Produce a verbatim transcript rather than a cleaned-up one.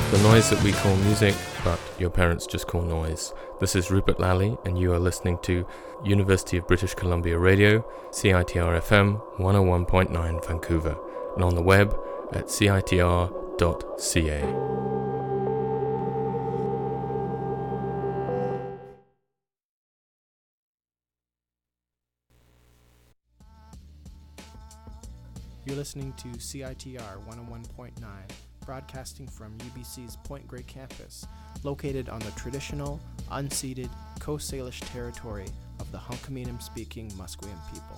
The noise that we call music, but your parents just call noise. This is Rupert Lally, and you are listening to University of British Columbia Radio, C I T R F M one oh one point nine Vancouver, and on the web at c i t r dot c a. You're listening to C I T R one oh one point nine, broadcasting from U B C's Point Grey campus, located on the traditional, unceded Coast Salish territory of the Hunkaminam-speaking Musqueam people.